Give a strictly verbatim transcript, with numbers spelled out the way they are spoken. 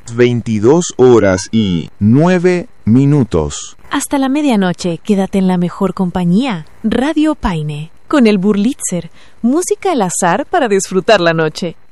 veintidós horas y nueve minutos. Hasta la medianoche, quédate en la mejor compañía. Radio Paine, con el Burlitzer, música al azar para disfrutar la noche.